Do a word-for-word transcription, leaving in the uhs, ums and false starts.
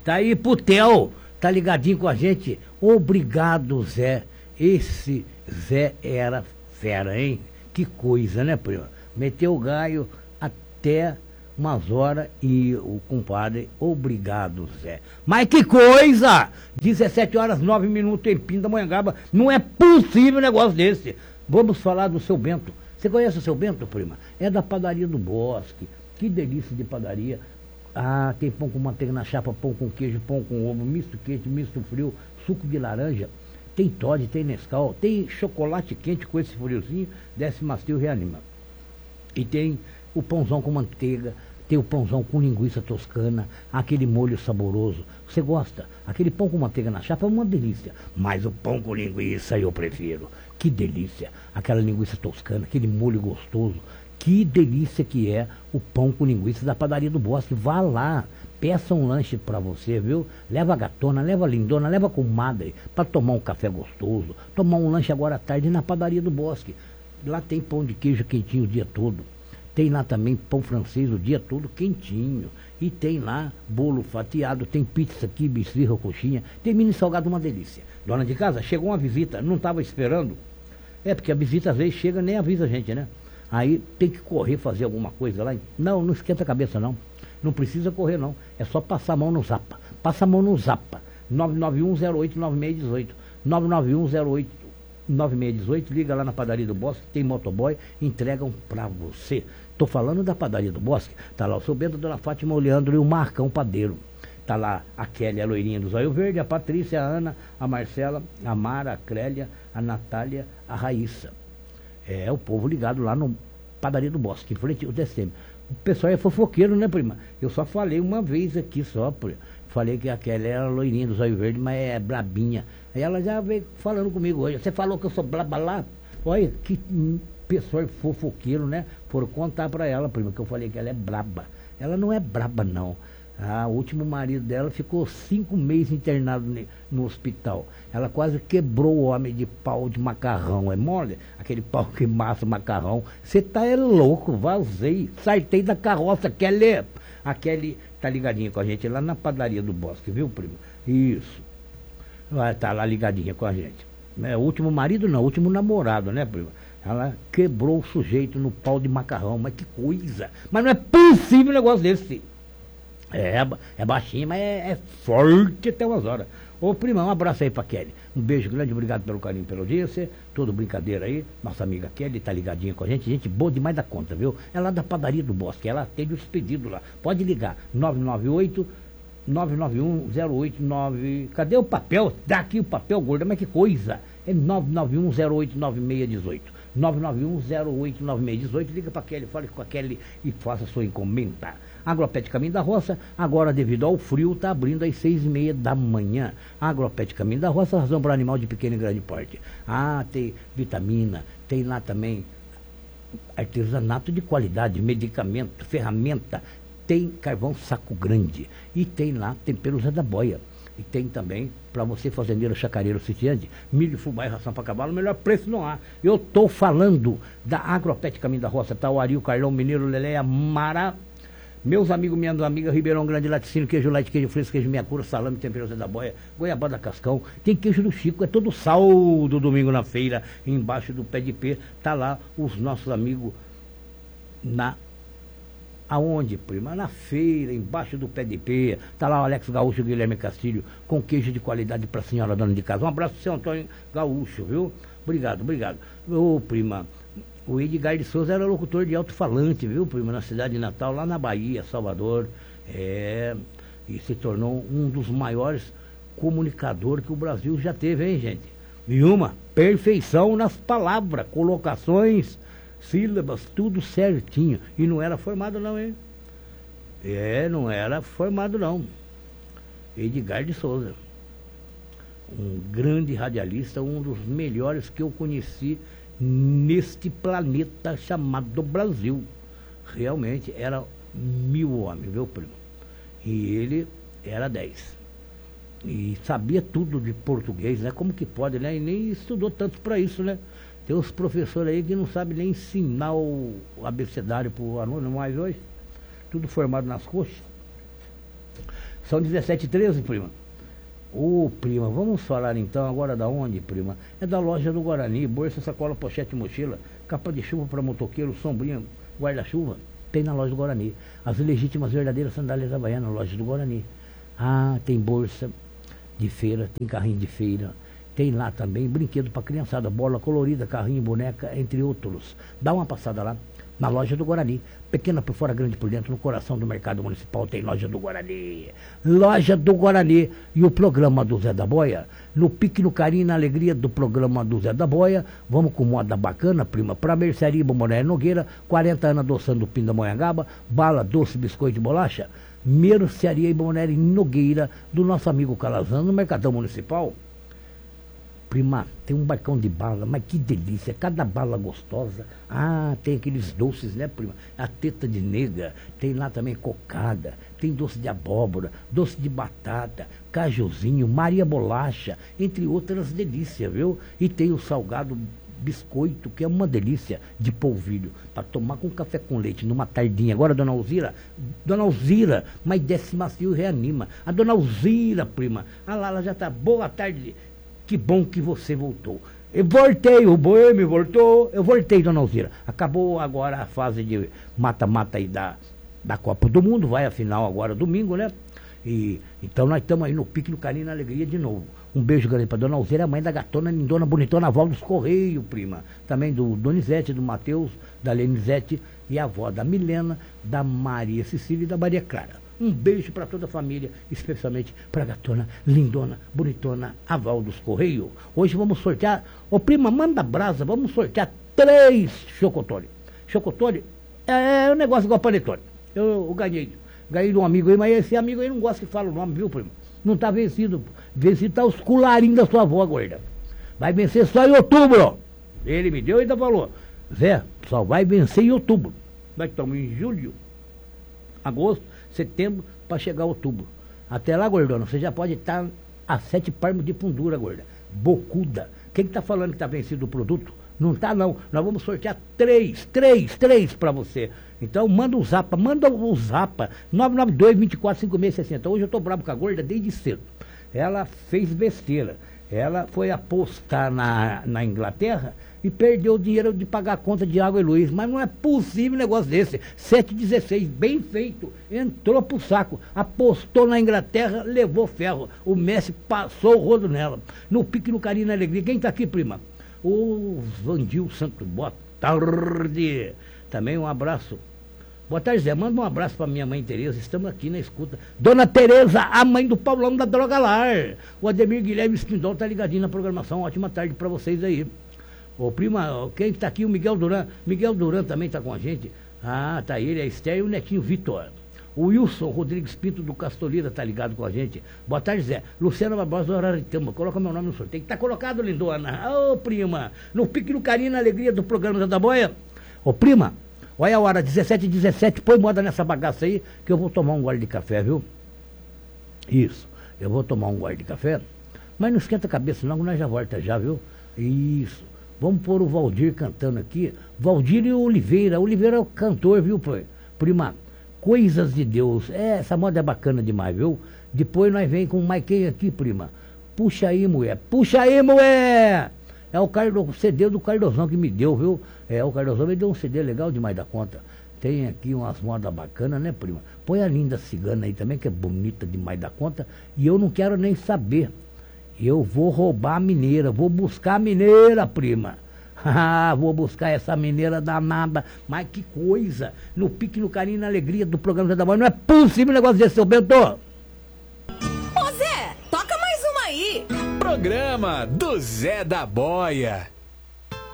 Tá aí pro Theo, tá ligadinho com a gente. Obrigado, Zé. Esse Zé era fera, hein? Que coisa, né, prima? Meteu o gaio até umas horas e o compadre, obrigado, Zé. Mas que coisa! dezessete horas, nove minutos em Pindamonhangaba. Não é possível um negócio desse. Vamos falar do seu Bento. Você conhece o seu Bento, prima? É da padaria do Bosque. Que delícia de padaria. Ah, tem pão com manteiga na chapa, pão com queijo, pão com ovo, misto quente, misto frio, suco de laranja. Tem Toddy, tem Nescau, tem chocolate quente com esse friozinho, desce macio e reanima. E tem o pãozão com manteiga, tem o pãozão com linguiça toscana, aquele molho saboroso. Você gosta? Aquele pão com manteiga na chapa é uma delícia. Mas o pão com linguiça eu prefiro. Que delícia. Aquela linguiça toscana, aquele molho gostoso. Que delícia que é o pão com linguiça da padaria do Bosque. Vá lá, peça um lanche pra você, viu? Leva a gatona, leva a lindona, leva a comadre pra tomar um café gostoso. Tomar um lanche agora à tarde na padaria do Bosque. Lá tem pão de queijo quentinho o dia todo. Tem lá também pão francês o dia todo quentinho. E tem lá bolo fatiado, tem pizza, quibe, esfirra, coxinha. Tem mini salgado, uma delícia. Dona de casa, chegou uma visita, não estava esperando. É, porque a visita às vezes chega nem avisa a gente, né? Aí tem que correr fazer alguma coisa lá. Não, não esquenta a cabeça não. Não precisa correr não. É só passar a mão no Zapa. Passa a mão no Zapa. nove nove um zero oito nove seis um oito. nove nove um zero oito nove seis um oito. Liga lá na padaria do Bosque. Tem motoboy. Entregam pra você. Tô falando da padaria do Bosque. Tá lá o seu Bento, a dona Fátima, o Leandro e o Marcão Padeiro. Tá lá a Kelly, a loirinha do Zóio Verde, a Patrícia, a Ana, a Marcela, a Mara, a Clélia, a Natália, a Raíssa. É o povo ligado lá no padaria do Bosque, em frente ao D C M. O pessoal é fofoqueiro, né, prima? Eu só falei uma vez aqui só, prima. Falei que aquela era a loirinha do Zóio Verde, mas é brabinha. Aí ela já veio falando comigo hoje. Você falou que eu sou blabalá? Olha, que pessoal fofoqueiro, né? Foram contar pra ela, prima, que eu falei que ela é braba. Ela não é braba, não. Ah, o último marido dela ficou cinco meses internado no hospital. Ela quase quebrou o homem de pau de macarrão. É mole? Aquele pau que massa macarrão. Você tá é louco, vazei. Sartei da carroça, Kelly. A Kelly tá ligadinha com a gente lá na padaria do Bosque, viu, primo? Isso. Vai tá lá ligadinha com a gente. É, o último marido não, o último namorado, né, primo? Ela quebrou o sujeito no pau de macarrão. Mas que coisa. Mas não é possível um negócio desse. É, é baixinho, mas é, é forte até umas horas. Ô, prima, um abraço aí pra Kelly. Um beijo grande, obrigado pelo carinho, pela audiência. Todo brincadeira aí. Nossa amiga Kelly tá ligadinha com a gente. Gente boa demais da conta, viu? É lá da padaria do Bosque. Ela atende os pedidos lá. Pode ligar. nove nove oito, nove nove um, zero oito nove. Cadê o papel? Dá aqui o papel, gorda. Mas que coisa. É nove nove um, zero oito nove seis um oito. nove nove um, zero oito nove seis um oito. Liga pra Kelly, fale com a Kelly e faça a sua encomenda. Agropet Caminho da Roça, agora devido ao frio, está abrindo às seis e meia da manhã. Agropet Caminho da Roça, razão para animal de pequeno e grande porte. Ah, tem vitamina, tem lá também artesanato de qualidade, medicamento, ferramenta, tem carvão saco grande e tem lá temperos da boia. E tem também, para você fazendeiro, chacareiro, sitiante, milho, fubá e ração para cavalo, melhor preço não há. Eu estou falando da Agropet Caminho da Roça, Tauari, o Carlão, Mineiro, Leleia, Mara. Meus amigos, minhas amigas, Ribeirão Grande, laticínio, queijo light, queijo fresco, queijo meia cura, salame, tempero da boia, goiabada cascão, tem queijo do Chico, é todo saldo domingo na feira, embaixo do pé de pé, tá lá os nossos amigos na... Aonde, prima? Na feira, embaixo do pé de pé, tá lá o Alex Gaúcho e o Guilherme Castilho, com queijo de qualidade pra senhora dona de casa. Um abraço pro seu Antônio Gaúcho, viu? Obrigado, obrigado. Ô, prima... O Edgar de Souza era locutor de alto-falante, viu, prima, na cidade de Natal, lá na Bahia, Salvador. É, e se tornou um dos maiores comunicadores que o Brasil já teve, hein, gente? E uma perfeição nas palavras, colocações, sílabas, tudo certinho. E não era formado não, hein? É, não era formado não. Edgar de Souza. Um grande radialista, um dos melhores que eu conheci neste planeta chamado Brasil. Realmente era mil homens, viu, primo? E ele era dez. E sabia tudo de português, né? Como que pode, né? E nem estudou tanto para isso, né? Tem uns professores aí que não sabem nem ensinar o abecedário para o aluno mais hoje. Tudo formado nas coxas. São dezessete e treze, prima. Ô, prima, vamos falar então agora da onde, prima? É da loja do Guarani, bolsa, sacola, pochete, mochila, capa de chuva para motoqueiro, sombrinha, guarda-chuva. Tem na loja do Guarani. As legítimas verdadeiras sandálias havaianas na loja do Guarani. Ah, tem bolsa de feira, tem carrinho de feira. Tem lá também brinquedo para criançada, bola colorida, carrinho, boneca, entre outros. Dá uma passada lá na loja do Guarani. Pequena por fora, grande por dentro, no coração do mercado municipal tem loja do Guarani. Loja do Guarani. E o programa do Zé da Boia, no pique, no carinho, na alegria do programa do Zé da Boia. Vamos com moda bacana, prima, pra Mercearia Bombonera Nogueira, quarenta anos adoçando o Pinda Moyangaba, bala, doce, biscoito de bolacha. Mercearia Bombonera Nogueira, do nosso amigo Calazano, no Mercadão Municipal. Prima, tem um barcão de bala, mas que delícia, cada bala gostosa. Ah, tem aqueles doces, né, prima? A teta de nega, tem lá também cocada, tem doce de abóbora, doce de batata, cajuzinho, Maria Bolacha, entre outras delícias, viu? E tem o salgado biscoito, que é uma delícia, de polvilho, para tomar com café com leite numa tardinha. Agora, dona Alzira, dona Alzira, mas desce macio e reanima. A dona Alzira, prima, ah lá, ela já tá, boa tarde. Que bom que você voltou. Eu voltei, o Boêmio voltou, eu voltei, dona Alzira. Acabou agora a fase de mata-mata aí da, da Copa do Mundo, vai a final agora domingo, né? E, então nós estamos aí no pique, no carinho e na alegria de novo. Um beijo grande para dona Alzira, a mãe da gatona, lindona, bonitona, avó dos Correios, prima. Também do Donizete, do Matheus, da Lenizete e a avó da Milena, da Maria Cecília e da Maria Clara. Um beijo para toda a família, especialmente para a gatona, lindona, bonitona, aval dos Correios. Hoje vamos sortear, ô prima, manda brasa, vamos sortear três chocotone. Chocotone é um negócio igual panetone. Eu, eu ganhei, ganhei de um amigo aí, mas esse amigo aí não gosta que fala o nome, viu, prima? Não está vencido, vencido está os colarinhos da sua avó, gorda. Vai vencer só em outubro. Ele me deu e ainda falou, Zé, só vai vencer em outubro. Nós estamos em julho, agosto, setembro, para chegar a outubro. Até lá, gordona, você já pode estar a sete palmos de fundura, gorda. Bocuda. Quem está falando que está vencido o produto? Não está, não. Nós vamos sortear três, três, três para você. Então, manda o zapa, manda o zapa. nove nove dois, vinte e quatro, cinquenta e seis sessenta. Hoje eu estou bravo com a gorda desde cedo. Ela fez besteira. Ela foi apostar na, na Inglaterra e perdeu o dinheiro de pagar a conta de água e luz. Mas não é possível um negócio desse. sete e dezesseis, bem feito. Entrou pro saco. Apostou na Inglaterra, levou ferro. O Messi passou o rodo nela. No pique, no carinho, na alegria. Quem tá aqui, prima? O Vandil Santo. Boa tarde. Também um abraço. Boa tarde, Zé. Manda um abraço para minha mãe Tereza. Estamos aqui na escuta. Dona Tereza, a mãe do Paulão da Droga Lar. O Ademir Guilherme Espindol tá ligadinho na programação. Ótima tarde para vocês aí. Ô, prima, quem está aqui? O Miguel Duran. Miguel Duran também está com a gente. Ah, tá ele, a Esther e o netinho Vitor. O Wilson Rodrigues Pinto do Castolira tá ligado com a gente. Boa tarde, Zé. Luciana Barbosa do Araritama. Coloca meu nome no sorteio. Tá colocado, lindona. Ô, prima. No pique, no carinho, na alegria do programa Zé da Boia. Ô, prima, olha a hora, dezessete e dezessete. Põe moda nessa bagaça aí, que eu vou tomar um gole de café, viu? Isso. Eu vou tomar um gole de café. Mas não esquenta a cabeça não, que nós já volta já, viu? Isso. Vamos pôr o Valdir cantando aqui. Valdir e Oliveira. Oliveira é o cantor, viu, prima? Coisas de Deus. É, essa moda é bacana demais, viu? Depois nós vem com mais quem aqui, prima? Puxa aí, mulher. Puxa aí, mulher! É o, Cardo, o C D do Cardozão que me deu, viu? É, o Cardozão me deu um C D legal demais da conta. Tem aqui umas modas bacanas, né, prima? Põe a linda cigana aí também, que é bonita demais da conta. E eu não quero nem saber. Eu vou roubar a mineira, vou buscar a mineira, prima. Ah, vou buscar essa mineira danada. Mas que coisa! No pique, no carinho, na alegria do programa da Boia. Não é possível um negócio desse, seu Bento! Ô Zé, toca mais uma aí! Programa do Zé da Boia.